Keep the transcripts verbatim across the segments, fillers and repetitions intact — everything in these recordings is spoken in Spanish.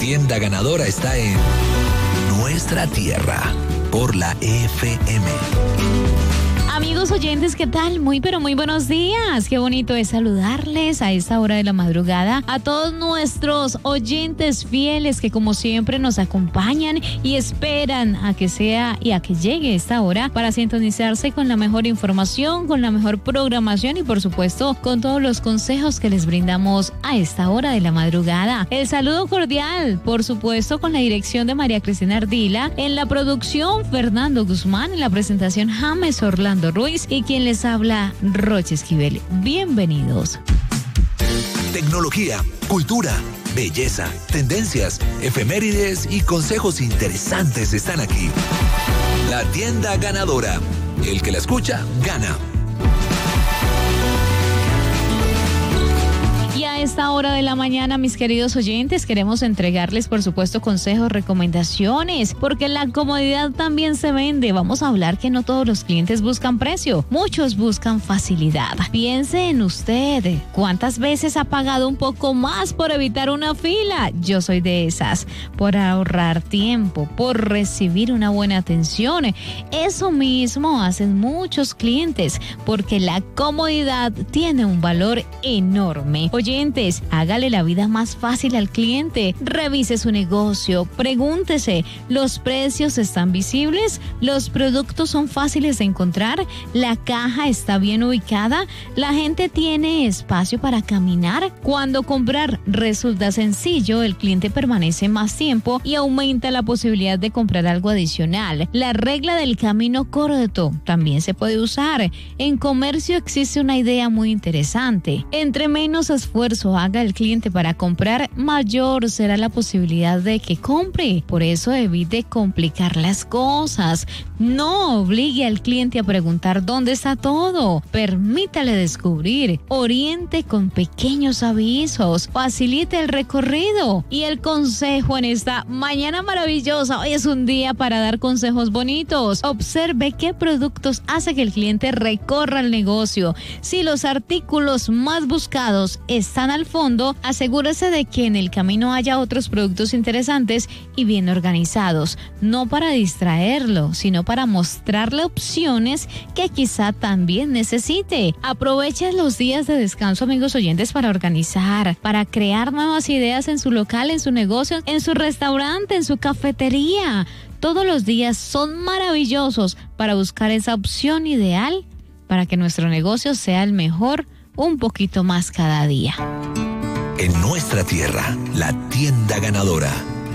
Tienda Ganadora está en nuestra tierra por la F M. Amigos oyentes, ¿qué tal? Muy pero muy buenos días. Qué bonito es saludarles a esta hora de la madrugada a todos nuestros oyentes fieles que como siempre nos acompañan y esperan a que sea y a que llegue esta hora para sintonizarse con la mejor información, con la mejor programación y por supuesto con todos los consejos que les brindamos a esta hora de la madrugada. El saludo cordial, por supuesto, con la dirección de María Cristina Ardila, en la producción Fernando Guzmán, en la presentación James Orlando Ruiz y quien les habla, Roche Esquivel. Bienvenidos. Tecnología, cultura, belleza, tendencias, efemérides y consejos interesantes están aquí. La Tienda Ganadora. El que la escucha, gana. Y a esta hora de la mañana, mis queridos oyentes, queremos entregarles, por supuesto, consejos, recomendaciones, porque la comodidad también se vende. Vamos a hablar que no todos los clientes buscan precio, muchos buscan facilidad. Piense en usted, ¿cuántas veces ha pagado un poco más por evitar una fila? Yo soy de esas, por ahorrar tiempo, por recibir una buena atención. Eso mismo hacen muchos clientes, porque la comodidad tiene un valor enorme. Oyentes, hágale la vida más fácil al cliente, revise su negocio, pregúntese, ¿los precios están visibles? ¿Los productos son fáciles de encontrar? ¿La caja está bien ubicada? ¿La gente tiene espacio para caminar? Cuando comprar resulta sencillo, el cliente permanece más tiempo y aumenta la posibilidad de comprar algo adicional. La regla del camino corto también se puede usar. En comercio existe una idea muy interesante. Entre menos esfuerzo haga el cliente para comprar, mayor será la posibilidad de que compre. Por eso evite complicar las cosas. No obligue al cliente a preguntar dónde está todo. Permítale descubrir. Oriente con pequeños avisos. Facilite el recorrido. Y el consejo en esta mañana maravillosa. Hoy es un día para dar consejos bonitos. Observe qué productos hace que el cliente recorra el negocio. Si los artículos más buscados están al fondo, asegúrese de que en el camino haya otros productos interesantes y bien organizados, no para distraerlo, sino para mostrarle opciones que quizá también necesite. Aproveche los días de descanso, amigos oyentes, para organizar, para crear nuevas ideas en su local, en su negocio, en su restaurante, en su cafetería. Todos los días son maravillosos para buscar esa opción ideal para que nuestro negocio sea el mejor un poquito más cada día. En nuestra tierra, la Tienda Ganadora.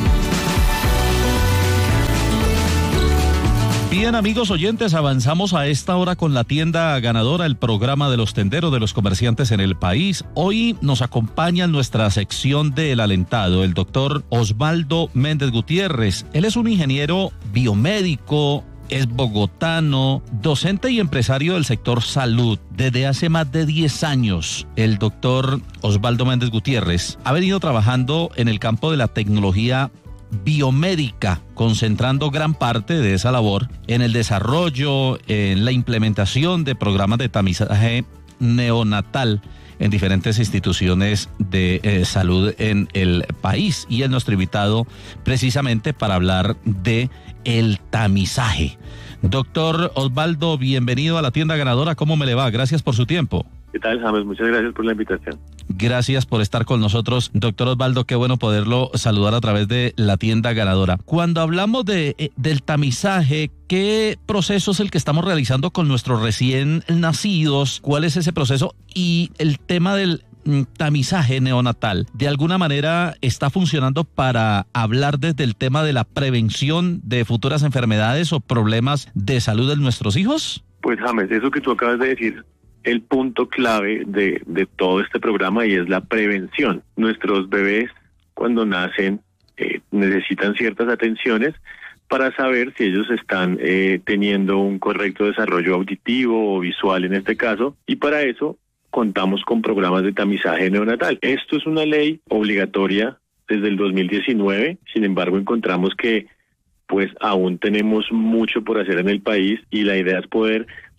Bien, amigos oyentes, avanzamos a esta hora con la Tienda Ganadora, el programa de los tenderos, de los comerciantes en el país. Hoy nos acompaña en nuestra sección del alentado el doctor Osvaldo Méndez Gutiérrez. Él es un ingeniero biomédico, es bogotano, docente y empresario del sector salud. Desde hace más de diez años, el doctor Osvaldo Méndez Gutiérrez ha venido trabajando en el campo de la tecnología biomédica, concentrando gran parte de esa labor en el desarrollo, en la implementación de programas de tamizaje neonatal en diferentes instituciones de eh, salud en el país. Y es nuestro invitado precisamente para hablar de el tamizaje. Doctor Osvaldo, bienvenido a la Tienda Ganadora. ¿Cómo me le va? Gracias por su tiempo. ¿Qué tal, James? Muchas gracias por la invitación. Gracias por estar con nosotros, doctor Osvaldo. Qué bueno poderlo saludar a través de la Tienda Ganadora. Cuando hablamos de eh, del tamizaje, ¿qué proceso es el que estamos realizando con nuestros recién nacidos? ¿Cuál es ese proceso? Y el tema del tamizaje neonatal, ¿de alguna manera está funcionando para hablar desde el tema de la prevención de futuras enfermedades o problemas de salud de nuestros hijos? Pues, James, eso que tú acabas de decir, el punto clave de, de todo este programa, y es la prevención. Nuestros bebés, cuando nacen, eh, necesitan ciertas atenciones para saber si ellos están eh, teniendo un correcto desarrollo auditivo o visual en este caso, y para eso contamos con programas de tamizaje neonatal. Esto es una ley obligatoria desde el dos mil diecinueve, sin embargo encontramos que pues aún tenemos mucho por hacer en el país y la idea es poder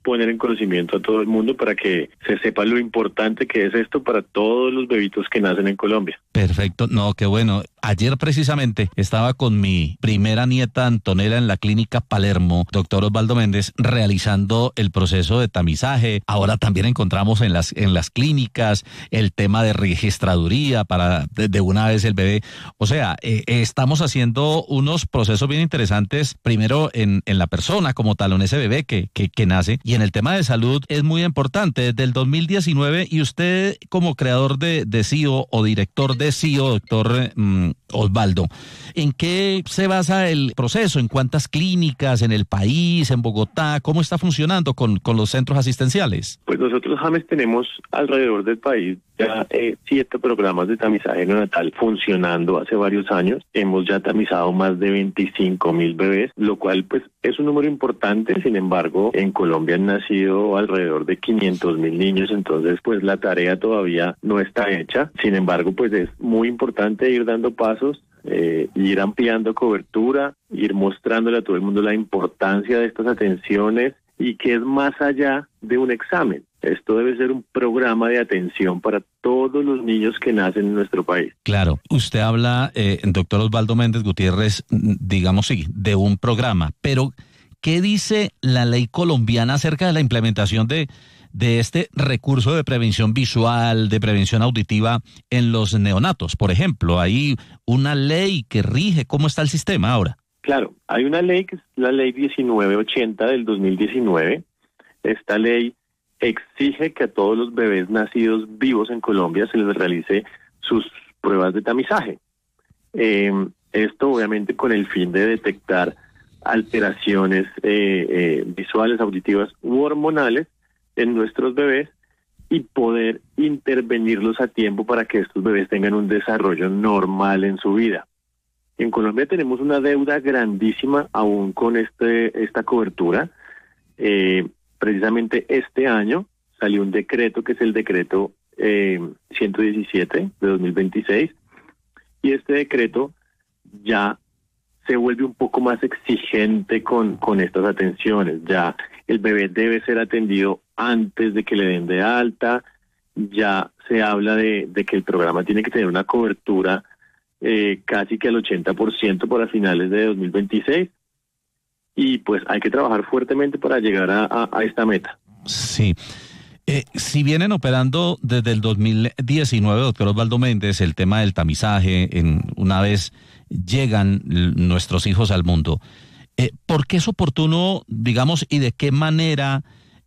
poner en conocimiento a todo el mundo para que se sepa lo importante que es esto para todos los bebitos que nacen en Colombia. Perfecto, no, qué bueno. Ayer precisamente estaba con mi primera nieta Antonella en la clínica Palermo, doctor Osvaldo Méndez, realizando el proceso de tamizaje. Ahora también encontramos en las en las clínicas el tema de registraduría para de, de una vez el bebé. O sea, eh, estamos haciendo unos procesos bien interesantes, primero en, en la persona como tal, en ese bebé que, que, que nace, y en el tema de salud es muy importante. Desde el dos mil diecinueve, y usted como creador de, de C I O o director de C I O, doctor um, Osvaldo, ¿en qué se basa el proceso? ¿En cuántas clínicas? ¿En el país? ¿En Bogotá? ¿Cómo está funcionando con, con los centros asistenciales? Pues nosotros, James, tenemos alrededor del país ya eh, siete programas de tamizaje neonatal funcionando hace varios años. Hemos ya tamizado más de veinticinco mil bebés, lo cual pues es un número importante. Sin embargo, en Colombia han nacido alrededor de quinientos mil niños, entonces pues la tarea todavía no está hecha. Sin embargo, pues es muy importante ir dando pasos, eh, ir ampliando cobertura, ir mostrándole a todo el mundo la importancia de estas atenciones y que es más allá de un examen. Esto debe ser un programa de atención para todos los niños que nacen en nuestro país. Claro, usted habla, eh, doctor Osvaldo Méndez Gutiérrez, digamos sí, de un programa, pero ¿qué dice la ley colombiana acerca de la implementación de, de este recurso de prevención visual, de prevención auditiva en los neonatos? Por ejemplo, ¿hay una ley que rige cómo está el sistema ahora? Claro, hay una ley que es la ley diecinueve ochenta del dos mil diecinueve. Esta ley exige que a todos los bebés nacidos vivos en Colombia se les realice sus pruebas de tamizaje. Eh, esto obviamente con el fin de detectar alteraciones eh, eh, visuales, auditivas u hormonales en nuestros bebés y poder intervenirlos a tiempo para que estos bebés tengan un desarrollo normal en su vida. En Colombia tenemos una deuda grandísima aún con este esta cobertura. Eh, precisamente este año salió un decreto que es el decreto eh, ciento diecisiete de dos mil veintiséis, y este decreto ya se vuelve un poco más exigente con, con estas atenciones. Ya el bebé debe ser atendido antes de que le den de alta, ya se habla de, de que el programa tiene que tener una cobertura eh, casi que al ochenta por ciento para finales de dos mil veintiséis, y pues hay que trabajar fuertemente para llegar a, a, a esta meta. Sí. Eh, si vienen operando desde el dos mil diecinueve, doctor Osvaldo Méndez, el tema del tamizaje, en, una vez llegan nuestros hijos al mundo, eh, ¿por qué es oportuno, digamos, y de qué manera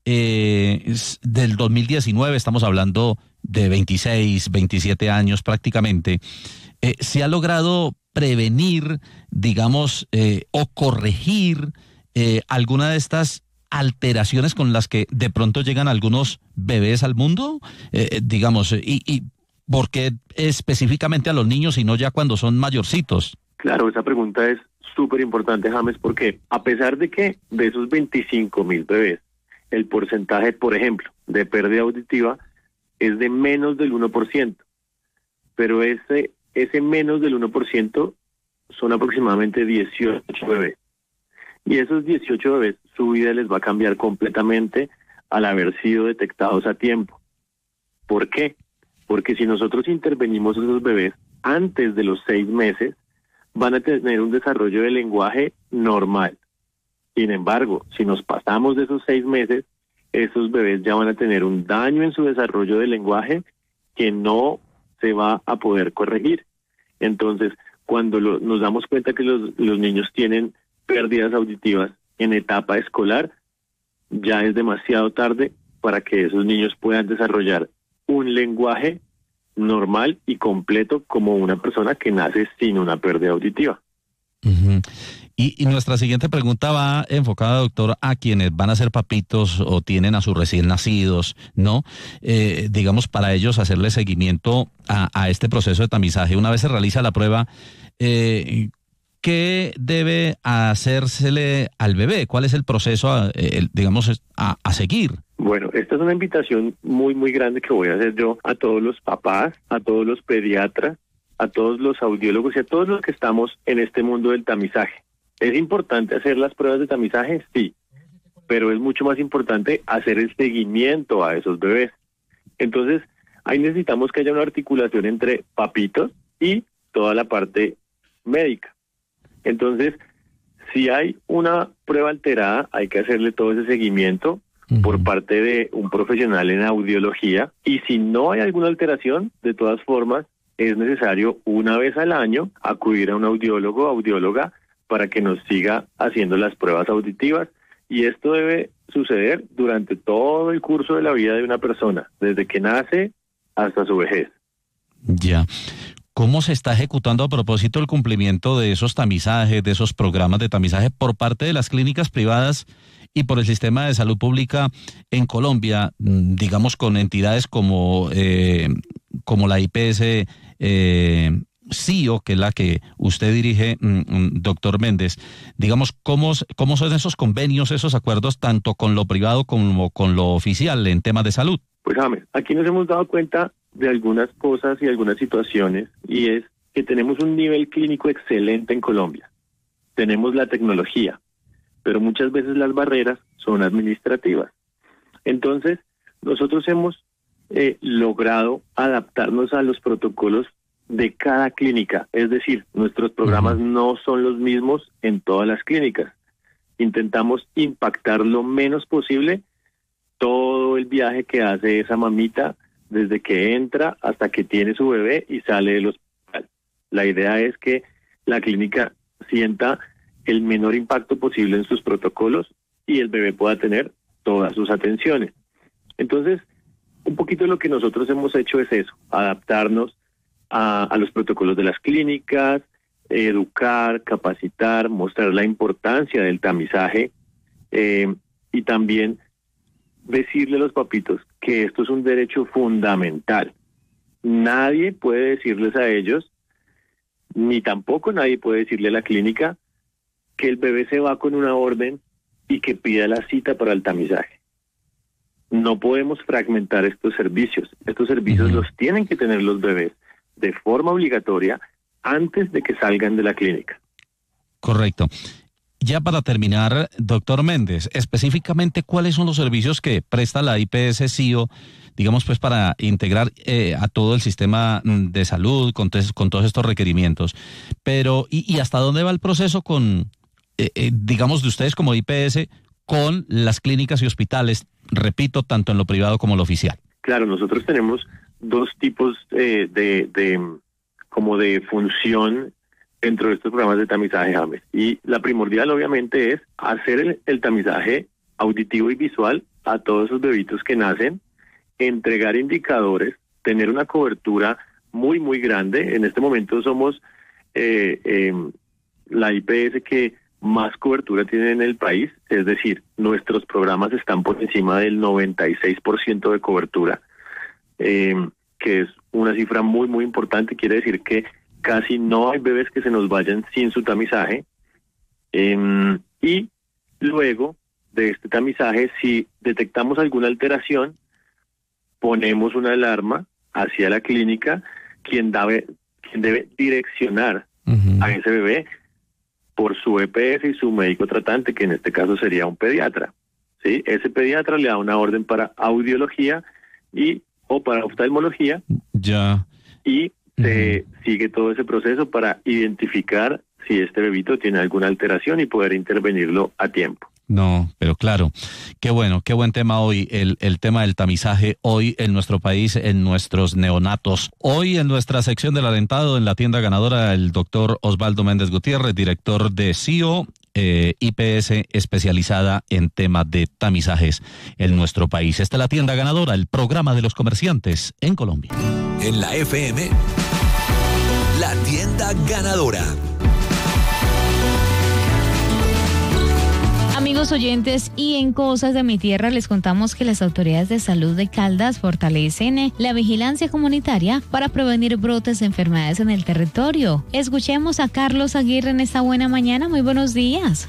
eh, del dos mil diecinueve, estamos hablando de veintiséis, veintisiete años prácticamente, eh, se ha logrado prevenir, digamos, eh, o corregir eh, alguna de estas alteraciones con las que de pronto llegan algunos bebés al mundo? Eh, digamos, y, y ¿por qué específicamente a los niños y no ya cuando son mayorcitos? Claro, esa pregunta es súper importante, James, porque a pesar de que de esos veinticinco mil bebés, el porcentaje, por ejemplo, de pérdida auditiva es de menos del uno por ciento, pero ese, ese menos del uno por ciento son aproximadamente dieciocho bebés. Y esos dieciocho bebés, su vida les va a cambiar completamente al haber sido detectados a tiempo. ¿Por qué? Porque si nosotros intervenimos a esos bebés antes de los seis meses, van a tener un desarrollo de lenguaje normal. Sin embargo, si nos pasamos de esos seis meses, esos bebés ya van a tener un daño en su desarrollo de lenguaje que no se va a poder corregir. Entonces, cuando lo, nos damos cuenta que los, los niños tienen pérdidas auditivas en etapa escolar, ya es demasiado tarde para que esos niños puedan desarrollar un lenguaje normal y completo como una persona que nace sin una pérdida auditiva. Uh-huh. Y, y nuestra siguiente pregunta va enfocada, doctor, a quienes van a ser papitos o tienen a sus recién nacidos, ¿no? Eh, digamos, para ellos hacerle seguimiento a, a este proceso de tamizaje. Una vez se realiza la prueba, eh, ¿qué debe hacérsele al bebé? ¿Cuál es el proceso, a, el, digamos, a, a seguir? Bueno, esta es una invitación muy, muy grande que voy a hacer yo a todos los papás, a todos los pediatras, a todos los audiólogos y a todos los que estamos en este mundo del tamizaje. ¿Es importante hacer las pruebas de tamizaje? Sí, pero es mucho más importante hacer el seguimiento a esos bebés. Entonces, ahí necesitamos que haya una articulación entre papitos y toda la parte médica. Entonces, si hay una prueba alterada, hay que hacerle todo ese seguimiento uh-huh. por parte de un profesional en audiología, y si no hay alguna alteración, de todas formas, es necesario una vez al año acudir a un audiólogo o audióloga para que nos siga haciendo las pruebas auditivas, y esto debe suceder durante todo el curso de la vida de una persona, desde que nace hasta su vejez. Ya. ¿Cómo se está ejecutando a propósito el cumplimiento de esos tamizajes, de esos programas de tamizaje por parte de las clínicas privadas y por el sistema de salud pública en Colombia, digamos con entidades como, eh, como la I P S eh, C I O, que es la que usted dirige, doctor Méndez? Digamos, ¿cómo, ¿cómo son esos convenios, esos acuerdos, tanto con lo privado como con lo oficial en temas de salud? Pues, James, aquí nos hemos dado cuenta de algunas cosas y algunas situaciones, y es que tenemos un nivel clínico excelente en Colombia. Tenemos la tecnología, pero muchas veces las barreras son administrativas. Entonces, nosotros hemos eh, logrado adaptarnos a los protocolos de cada clínica, es decir, nuestros programas uh-huh. no son los mismos en todas las clínicas. Intentamos impactar lo menos posible todo el viaje que hace esa mamita desde que entra hasta que tiene su bebé y sale del hospital. La idea es que la clínica sienta el menor impacto posible en sus protocolos y el bebé pueda tener todas sus atenciones. Entonces, un poquito lo que nosotros hemos hecho es eso, adaptarnos a, a los protocolos de las clínicas, educar, capacitar, mostrar la importancia del tamizaje eh, y también decirle a los papitos que esto es un derecho fundamental. Nadie puede decirles a ellos, ni tampoco nadie puede decirle a la clínica que el bebé se va con una orden y que pida la cita para el tamizaje. No podemos fragmentar estos servicios. Estos servicios uh-huh. los tienen que tener los bebés de forma obligatoria antes de que salgan de la clínica. Correcto. Ya para terminar, doctor Méndez, específicamente, ¿cuáles son los servicios que presta la I P S C I O, digamos, pues para integrar eh, a todo el sistema de salud con, tes, con todos estos requerimientos? Pero, ¿y, y hasta dónde va el proceso con, eh, eh, digamos, de ustedes como I P S con las clínicas y hospitales, repito, tanto en lo privado como en lo oficial? Claro, nosotros tenemos dos tipos eh, de, de, como de función dentro de estos programas de tamizaje, James. Y la primordial, obviamente, es hacer el, el tamizaje auditivo y visual a todos esos bebitos que nacen, entregar indicadores, tener una cobertura muy, muy grande. En este momento somos eh, eh, la I P S que más cobertura tiene en el país, es decir, nuestros programas están por encima del noventa y seis por ciento de cobertura, eh, que es una cifra muy, muy importante. Quiere decir que casi no hay bebés que se nos vayan sin su tamizaje. Eh, y luego de este tamizaje, si detectamos alguna alteración, ponemos una alarma hacia la clínica, quien debe, quien debe direccionar uh-huh. a ese bebé por su E P S y su médico tratante, que en este caso sería un pediatra. ¿Sí? Ese pediatra le da una orden para audiología y o para oftalmología. Ya. Y se uh-huh. sigue todo ese proceso para identificar si este bebito tiene alguna alteración y poder intervenirlo a tiempo. No, pero claro, qué bueno, qué buen tema hoy, el, el tema del tamizaje hoy en nuestro país, en nuestros neonatos. Hoy en nuestra sección del alentado, en la tienda ganadora, el doctor Osvaldo Méndez Gutiérrez, director de C I O, eh, I P S especializada en temas de tamizajes en nuestro país. Esta es la tienda ganadora, el programa de los comerciantes en Colombia. En la F M, la tienda ganadora. Amigos oyentes, y en Cosas de mi Tierra les contamos que las autoridades de salud de Caldas fortalecen la vigilancia comunitaria para prevenir brotes de enfermedades en el territorio. Escuchemos a Carlos Aguirre en esta buena mañana. Muy buenos días.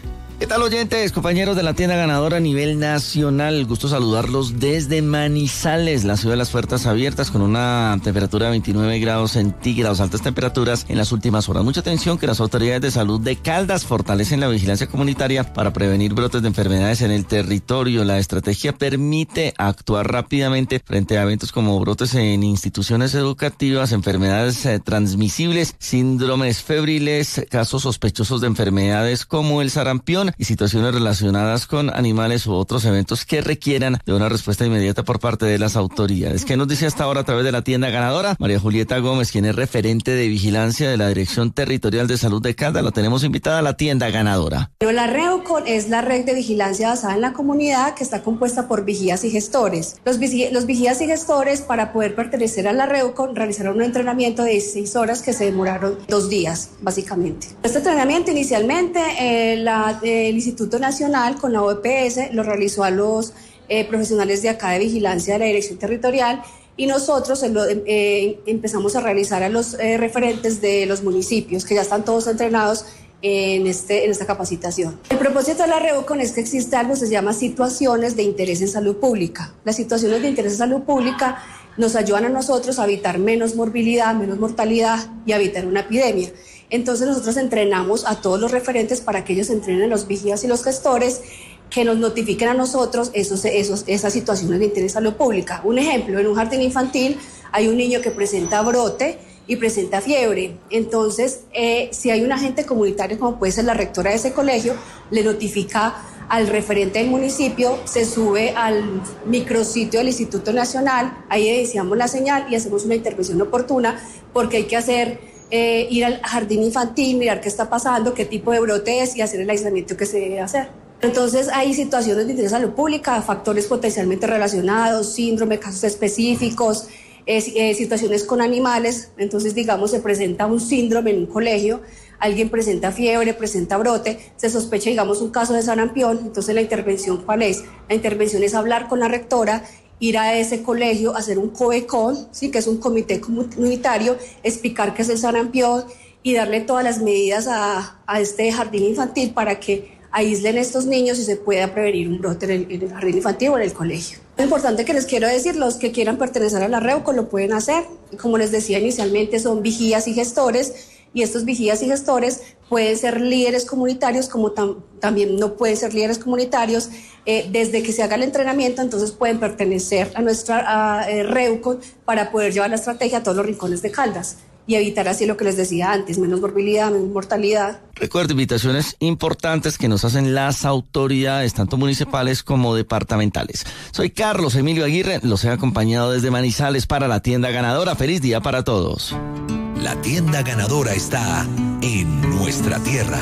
¿Qué tal, oyentes, compañeros de la tienda ganadora a nivel nacional? Gusto saludarlos desde Manizales, la ciudad de las puertas abiertas, con una temperatura de veintinueve grados centígrados, altas temperaturas en las últimas horas. Mucha atención que las autoridades de salud de Caldas fortalecen la vigilancia comunitaria para prevenir brotes de enfermedades en el territorio. La estrategia permite actuar rápidamente frente a eventos como brotes en instituciones educativas, enfermedades eh, transmisibles, síndromes febriles, casos sospechosos de enfermedades como el sarampión y situaciones relacionadas con animales u otros eventos que requieran de una respuesta inmediata por parte de las autoridades. ¿Qué nos dice hasta ahora a través de la tienda ganadora? María Julieta Gómez, quien es referente de vigilancia de la Dirección Territorial de Salud de Caldas. La tenemos invitada a la tienda ganadora. La REUCON es la red de vigilancia basada en la comunidad que está compuesta por vigías y gestores. Los, vigi- los vigías y gestores, para poder pertenecer a la REUCON, realizaron un entrenamiento de dieciséis horas que se demoraron dos días, básicamente. Este entrenamiento inicialmente eh, la, eh, el Instituto Nacional con la O E P S lo realizó a los eh, profesionales de acá de vigilancia de la Dirección Territorial, y nosotros lo, eh, empezamos a realizar a los eh, referentes de los municipios, que ya están todos entrenados en, este, en esta capacitación. El propósito de la REUCON es que existe algo que se llama situaciones de interés en salud pública. Las situaciones de interés en salud pública nos ayudan a nosotros a evitar menos morbilidad, menos mortalidad y a evitar una epidemia. Entonces nosotros entrenamos a todos los referentes para que ellos entrenen a los vigías y los gestores, que nos notifiquen a nosotros esos, esos, esas situaciones de interés en salud pública. Un ejemplo, en un jardín infantil hay un niño que presenta brote y presenta fiebre. Entonces, eh, si hay un agente comunitario, como puede ser la rectora de ese colegio, le notifica al referente del municipio, se sube al micrositio del Instituto Nacional, ahí evidenciamos la señal y hacemos una intervención oportuna, porque hay que hacer... Eh, ir al jardín infantil, mirar qué está pasando, qué tipo de brote es y hacer el aislamiento que se debe hacer. Entonces hay situaciones de interés en salud pública, factores potencialmente relacionados, síndrome, casos específicos, eh, eh, situaciones con animales. Entonces, digamos, se presenta un síndrome en un colegio, alguien presenta fiebre, presenta brote, se sospecha, digamos, un caso de sarampión. Entonces, la intervención, ¿cuál es? La intervención es hablar con la rectora, ir a ese colegio, hacer un COECON, ¿sí? Que es un comité comunitario, explicar qué es el sarampión y darle todas las medidas a, a este jardín infantil para que aíslen a estos niños y se pueda prevenir un brote en el, en el jardín infantil o en el colegio. Lo importante que les quiero decir, los que quieran pertenecer a la REUCON lo pueden hacer. Como les decía inicialmente, son vigías y gestores, y estos vigías y gestores pueden ser líderes comunitarios, como tam- también no pueden ser líderes comunitarios. Eh, desde que se haga el entrenamiento, entonces pueden pertenecer a nuestra a, eh, REUCON para poder llevar la estrategia a todos los rincones de Caldas y evitar así lo que les decía antes, menos morbilidad, menos mortalidad. Recuerdo, invitaciones importantes que nos hacen las autoridades, tanto municipales como departamentales. Soy Carlos Emilio Aguirre, los he acompañado desde Manizales para la tienda ganadora. Feliz día para todos. La tienda ganadora está en nuestra tierra.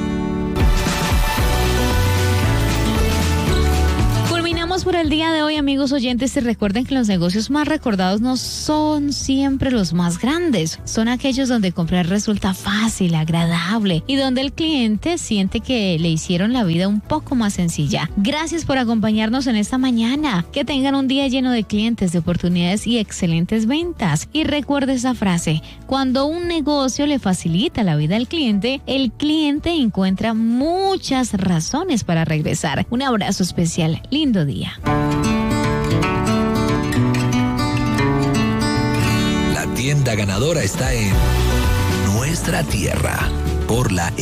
Por el día de hoy, amigos oyentes, y recuerden que los negocios más recordados no son siempre los más grandes, son aquellos donde comprar resulta fácil, agradable y donde el cliente siente que le hicieron la vida un poco más sencilla. Gracias por acompañarnos en esta mañana, que tengan un día lleno de clientes, de oportunidades y excelentes ventas. Y recuerde esa frase: cuando un negocio le facilita la vida al cliente, el cliente encuentra muchas razones para regresar. Un abrazo especial, lindo día. La tienda ganadora está en nuestra tierra por la